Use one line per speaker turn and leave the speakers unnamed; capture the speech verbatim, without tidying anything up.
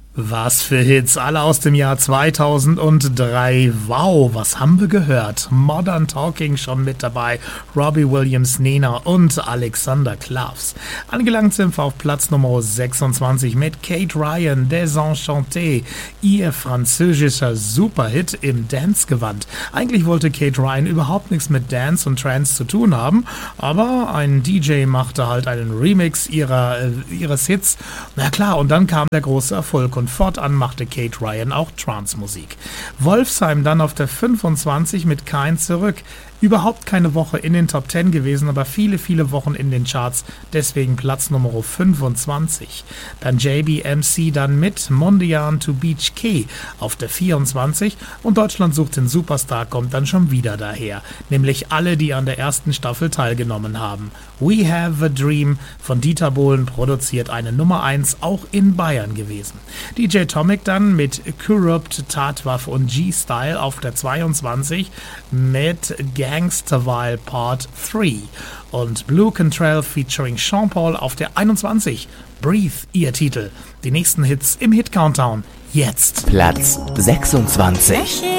Was für Hits, alle aus dem Jahr zweitausenddrei. Wow, was haben wir gehört? Modern Talking schon mit dabei, Robbie Williams, Nena und Alexander Klavs. Angelangt sind wir auf Platz Nummer sechsundzwanzig mit Kate Ryan, Desenchanté, ihr französischer Superhit im Dance-Gewand. Eigentlich wollte Kate Ryan überhaupt nichts mit Dance und Trance zu tun haben, aber ein D J machte halt einen Remix ihrer, äh, ihres Hits. Na klar, und dann kam der große Erfolg und fortan machte Kate Ryan auch Trance-Musik. Wolfsheim dann auf der fünfundzwanzig mit Kein zurück. Überhaupt keine Woche in den Top zehn gewesen, aber viele, viele Wochen in den Charts, deswegen Platz Nummer fünfundzwanzig. Dann J B M C dann mit Mondian to Beach Key auf der vierundzwanzig und Deutschland sucht den Superstar kommt dann schon wieder daher, nämlich alle, die an der ersten Staffel teilgenommen haben. We Have a Dream von Dieter Bohlen produziert, eine Nummer eins auch in Bayern gewesen. D J Tomic dann mit Corrupt, Tatwaffe und G-Style auf der zweiundzwanzig mit Gangsterville Part drei und Blue Cantrell featuring Sean Paul auf der einundzwanzig. Breathe, ihr Titel. Die nächsten Hits im Hit Countdown. Jetzt.
Platz sechsundzwanzig.